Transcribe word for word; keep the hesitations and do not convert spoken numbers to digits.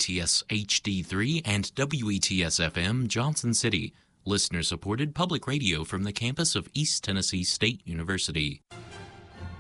T S H D three and W E T S F M Johnson City, listener-supported public radio from the campus of East Tennessee State University.